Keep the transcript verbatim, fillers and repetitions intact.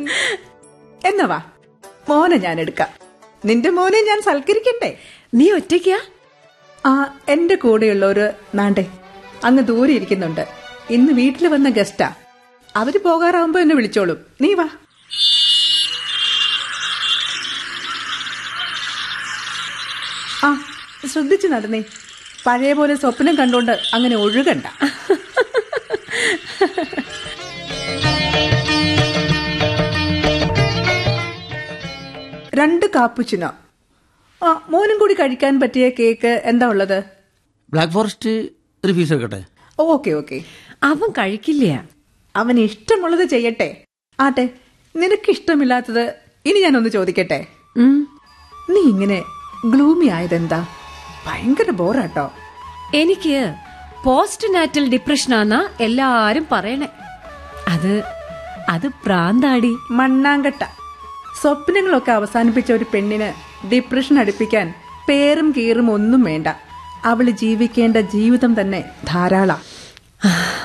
എന്നാ വാ, മോനെ ഞാൻ എടുക്കാം. നിന്റെ മോനെ ഞാൻ സൽക്കരിക്കട്ടെ. നീ ഒറ്റയ്ക്കാ? ആ, എന്റെ കൂടെയുള്ളവര് നാണ്ടേ അങ്ങ് ദൂരെ ഇരിക്കുന്നുണ്ട്. ഇന്ന് വീട്ടിൽ വന്ന ഗസ്റ്റാ. അവര് പോകാറാവുമ്പോ എന്നെ വിളിച്ചോളും. നീ വാ. ആ, ശ്രദ്ധിച്ചു നടന്നേ. പഴയ പോലെ സ്വപ്നം കണ്ടോണ്ട് അങ്ങനെ ഒഴുകണ്ട. രണ്ട് കാപ്പുച്ചിനോ. ആ, മോനും കൂടി കഴിക്കാൻ പറ്റിയ കേക്ക് എന്താ ഉള്ളത്? ബ്ലാക്ക് ഫോറസ്റ്റ് ഒരു പീസ് എടുക്കട്ടെ. Okay okay. അവൻ കഴിക്കില്ല. അവന് ഇഷ്ടമുള്ളത് ചെയ്യട്ടെ. ആട്ടെ, നിനക്ക് ഇഷ്ടമില്ലാത്തത് ഇനി ഞാനൊന്ന് ചോദിക്കട്ടെ. നീ ഇങ്ങനെ ഗ്ലൂമി ആയതെന്താ? ഭയങ്കര ബോറാട്ടോ. എനിക്ക് പോസ്റ്റ് നാറ്റൽ ഡിപ്രഷനാന്നാ എല്ലാരും പറയണേ. അത് അത് പ്രാന്താടി. മണ്ണാങ്കട്ട. സ്വപ്നങ്ങളൊക്കെ അവസാനിപ്പിച്ച ഒരു പെണ്ണിന് ഡിപ്രഷൻ അടുപ്പിക്കാൻ പേരും കീറും ഒന്നും വേണ്ട. അവള് ജീവിക്കേണ്ട ജീവിതം തന്നെ ധാരാളം.